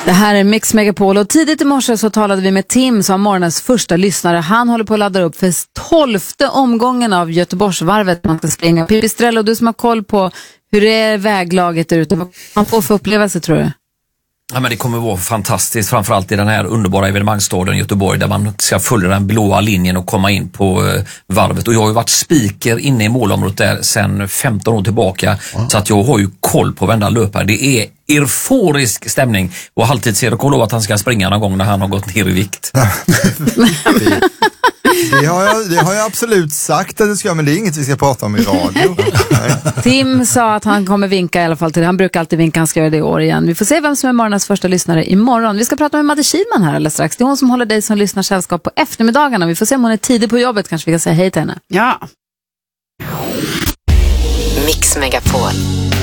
Det här är Mix Megapol och tidigt i morse så talade vi med Tim som morgonens första lyssnare. Han håller på att ladda upp för 12:e omgången av Göteborgsvarvet man ska springa. Pipistrello, du som har koll på hur det är väglaget där ute. Vad man får för upplevelse, tror du? Ja, men det kommer vara fantastiskt, framförallt i den här underbara evenemangsstaden Göteborg där man ska följa den blåa linjen och komma in på varvet. Och jag har ju varit speaker inne i målområdet där sedan 15 år tillbaka, så att jag har ju koll på varenda löpare. Det är euforisk stämning och halvtids-Erik kommer lova att han ska springa någon gång när han har gått ner i vikt. Det har jag absolut sagt att det ska, men det är inget vi ska prata om i radio. Tim sa att han kommer vinka i alla fall till det. Han brukar alltid vinka, han ska göra det i år igen. Vi får se vem som är morgonens första lyssnare imorgon. Vi ska prata med Madde Kihlman här alldeles strax. Det är hon som håller dig som lyssnar sällskap på eftermiddagarna. Vi får se om hon är tidig på jobbet, kanske vi kan säga hej till henne. Ja. Mix Megapol.